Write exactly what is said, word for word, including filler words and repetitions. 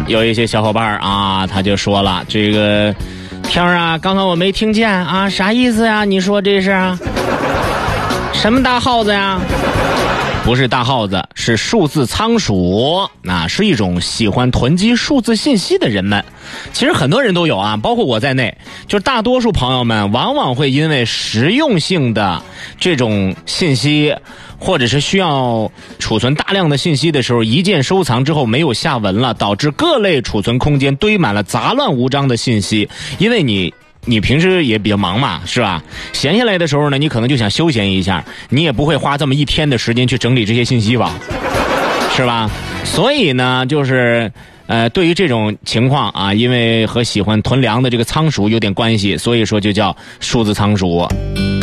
有一些小伙伴啊，他就说了，这个天儿啊，刚刚我没听见啊，啥意思呀？你说这是啊？什么大耗子呀？不是大耗子，是数字仓鼠，那是一种喜欢囤积数字信息的人们。其实很多人都有啊，包括我在内，就是大多数朋友们往往会因为实用性的这种信息，或者是需要储存大量的信息的时候，一键收藏之后没有下文了，导致各类储存空间堆满了杂乱无章的信息。因为你你平时也比较忙嘛，是吧？闲下来的时候呢，你可能就想休闲一下，你也不会花这么一天的时间去整理这些信息吧，是吧？所以呢，就是呃，对于这种情况啊，因为和喜欢囤粮的这个仓鼠有点关系，所以说就叫数字仓鼠。